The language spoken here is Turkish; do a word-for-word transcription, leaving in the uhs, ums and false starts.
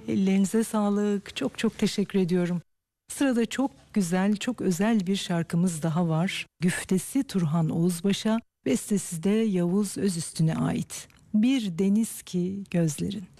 Ellerinize sağlık. Çok çok teşekkür ediyorum. Sırada çok güzel, çok özel bir şarkımız daha var. Güftesi Turhan Oğuzbaş'a, bestesi de Yavuz Özüstün'e ait. Bir deniz ki gözlerin.